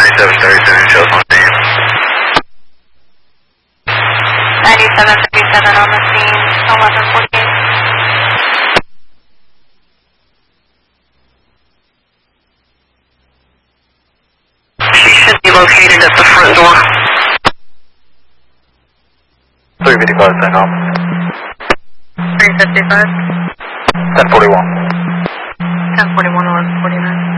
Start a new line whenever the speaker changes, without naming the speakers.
9737 shows on scene.
9737 on the scene, 1148. She should be located at the front door.
355, sign off.
355.
1041.
1041, 1149.